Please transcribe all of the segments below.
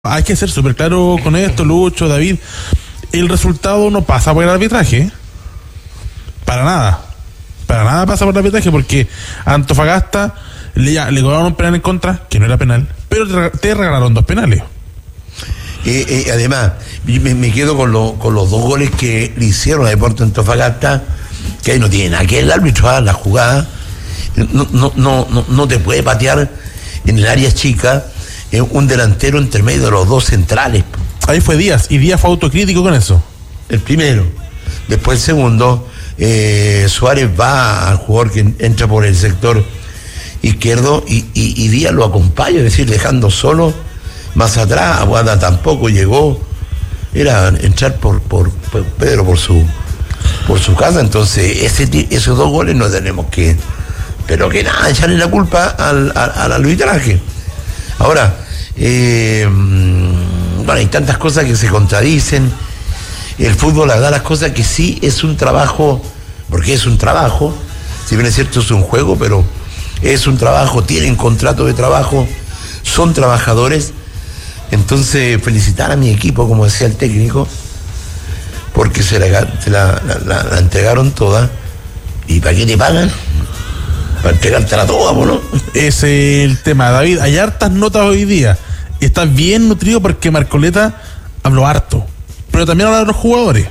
Hay que ser súper claro con esto, Lucho, David. El resultado no pasa por el arbitraje. Para nada. Para nada pasa por el arbitraje, porque a Antofagasta le cobraron un penal en contra, que no era penal, pero te regalaron 2 penales. Además, me quedo con los 2 goles que le hicieron a Deportes Antofagasta, que ahí no tiene nada que el árbitro a la jugada. No te puede patear en el área chica un delantero entre medio de los 2 centrales. Ahí fue Díaz, y Díaz fue autocrítico con eso. El primero. Después el segundo, Suárez va al jugador que entra por el sector izquierdo y Díaz lo acompaña, es decir, dejando solo más atrás. Aguada tampoco llegó. Era entrar por Pedro por su casa. Entonces esos 2 goles no tenemos que, pero que nada, echarle la culpa al arbitraje. Ahora, bueno, hay tantas cosas que se contradicen. El fútbol da las cosas que sí es un trabajo, porque es un trabajo, si bien es cierto es un juego, pero es un trabajo, tienen contrato de trabajo, son trabajadores. Entonces, felicitar a mi equipo, como decía el técnico, porque se la entregaron toda. ¿Y para qué te pagan? Para entregártela toda, ¿no? Ese es el tema, David. Hay hartas notas hoy día. Está bien nutrido porque Marcoleta habló harto, pero también hablaron los jugadores.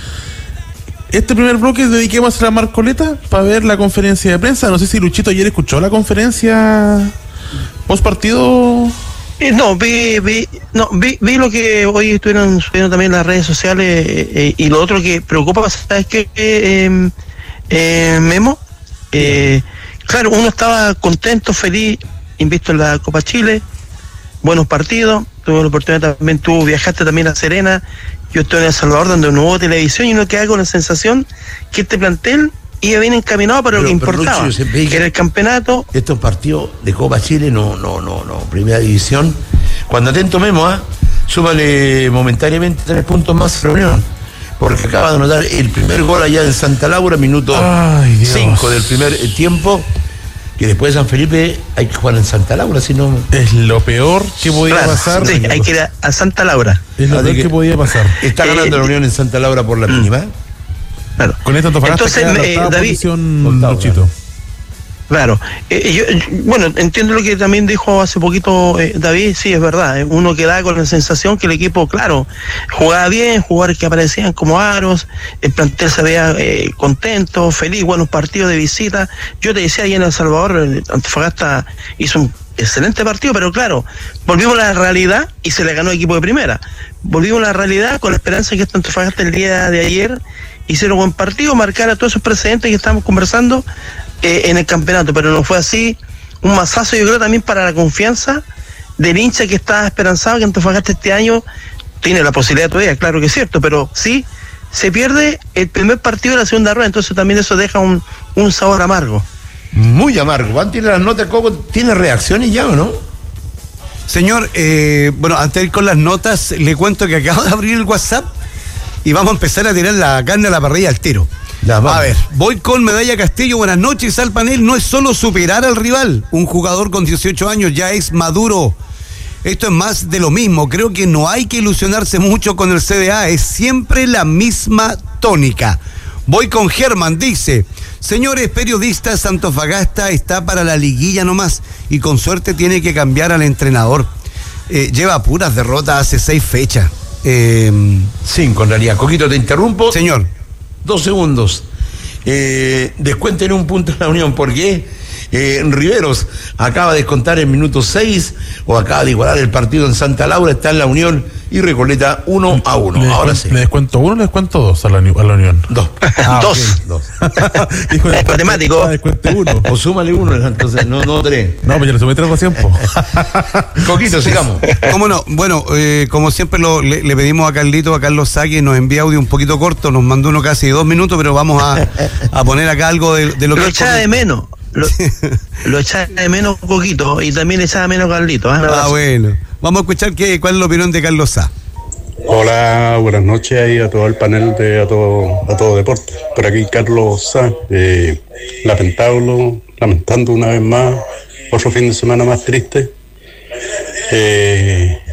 Este primer bloque dediquemos a la Marcoleta para ver la conferencia de prensa. No sé si Luchito ayer escuchó la conferencia post partido. No, vi lo que hoy estuvieron subiendo también en las redes sociales, y lo otro que preocupa, ¿sabes qué, Memo? Claro, uno estaba contento, feliz, invisto en la Copa Chile, buenos partidos, tuve la oportunidad también, viajaste también a Serena, yo estoy en El Salvador donde no hubo televisión y uno queda con la sensación que este plantel iba bien encaminado para lo que importaba, Lucho, que era el campeonato. Estos partidos de Copa Chile, no, primera división, cuando atento Memo, súmale momentáneamente 3 puntos más a la Unión, porque acaba de anotar el primer gol allá en Santa Laura, minuto 5 del primer tiempo, que después de San Felipe hay que jugar en Santa Laura, si no... Es lo peor que podía pasar. Sí, hay que ir a Santa Laura. Es lo peor que podía pasar. Está ganando la Unión en Santa Laura por la mínima. Claro. Con esto Antofagasta entonces, David, Luchito. Claro, yo entiendo lo que también dijo hace poquito David, sí, es verdad, uno queda con la sensación que el equipo, claro, jugaba bien, jugadores que aparecían como aros, el plantel se veía contento, feliz, buenos partidos de visita. Yo te decía, ahí en El Salvador, Antofagasta hizo un excelente partido, pero claro, volvimos a la realidad y se le ganó el equipo de primera. Volvimos a la realidad con la esperanza de que este Antofagasta el día de ayer hicieron buen partido, marcar a todos esos precedentes que estamos conversando en el campeonato, pero no fue así. Un masazo, yo creo, también para la confianza del hincha que está esperanzado que Antofagasta este año tiene la posibilidad todavía, claro que es cierto, pero sí se pierde el primer partido de la segunda rueda, entonces también eso deja un sabor amargo. Muy amargo. Juan tiene las notas, Coco, ¿tiene reacciones ya o no? Señor, antes de ir con las notas, le cuento que acabo de abrir el WhatsApp y vamos a empezar a tirar la carne a la parrilla al tiro. Ya, a ver, voy con Medalla Castillo, buenas noches al panel. No es solo superar al rival, un jugador con 18 años ya es maduro. Esto es más de lo mismo, creo que no hay que ilusionarse mucho con el CDA, es siempre la misma tónica. Voy con Germán, dice: señores periodistas, Antofagasta está para la liguilla nomás y con suerte tiene que cambiar al entrenador. Lleva puras derrotas hace 6 fechas. 5 en realidad. Coquito, te interrumpo. Señor. 2 segundos. Descuenten un punto en la Unión, porque Riveros acaba de descontar en minuto 6, o acaba de igualar el partido en Santa Laura, está en la Unión y Recoleta 1-1. Ahora sí. ¿Le descuento 1 o le descuento 2 a la Unión? 2. 2. Matemático. Descuente 1. O súmale 1, entonces, no 3. No, pues ya le sumé 3 tiempo. Coquito, sigamos. ¿Cómo no? Bueno, como siempre le pedimos a Carlos Saque, nos envía audio un poquito corto, nos mandó uno casi de 2 minutos, pero vamos a poner acá algo de lo que... Lo echaba de menos. Lo echaba de menos un poquito y también echaba de menos Carlito. Bueno. Vamos a escuchar cuál es la opinión de Carlos Sá. Hola, buenas noches ahí a todo el panel de A Todo Deporte. Por aquí Carlos Sá, lamentando una vez más otro fin de semana más triste.